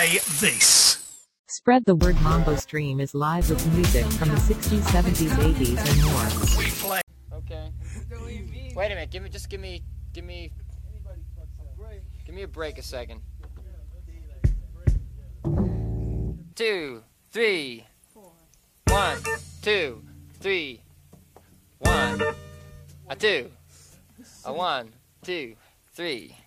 play this. Spread the word. Mambo Stream is live with music from the 60s, 70s, 80s, and more. We play. Okay. Wait a minute. Give me a break a second. 2, 3. 1, 2, 3. 1, a 2, a 1, 2, 3.